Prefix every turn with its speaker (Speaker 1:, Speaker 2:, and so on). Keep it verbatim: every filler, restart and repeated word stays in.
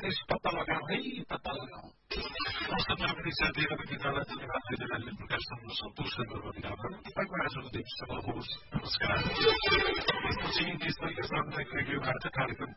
Speaker 1: त्यस पत्ता लगाऊ है पत्ता लगाऊ औषधमा पनि साथीहरू विद्यालय धन्यवाद दिदीबहिनीले प्रकाश गर्न सन्तोष गर्नुभयो तपाईँको आजको दिन सफल होस् नमस्कार त्यसपछि देशभरिका सामुदायिक रेडियोबाट कार्यक्रम